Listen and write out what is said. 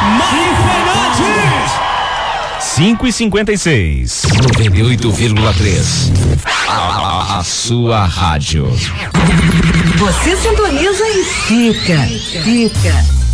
Mari Fernandes. 5h56. 98,3. A sua rádio. Você sintoniza e fica.